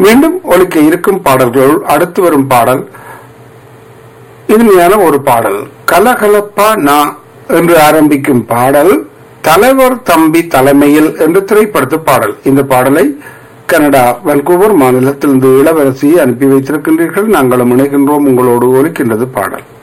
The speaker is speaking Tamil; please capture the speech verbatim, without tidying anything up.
மீண்டும் ஒலிக்க இருக்கும் பாடல்கள் அடுத்து வரும் பாடல் இனிமையான ஒரு பாடல். கலகலப்பா நா என்று ஆரம்பிக்கும் பாடல் தலைவர் தம்பி தலைமையில் என்று திரைப்படத்து பாடல். இந்த பாடலை கனடா வான்கூவர் மாநிலத்திலிருந்து இளவரசியை அனுப்பி வைத்திருக்கின்றீர்கள். நாங்களும் இணைகின்றோம். உங்களோடு ஒலிக்கின்றது பாடல்.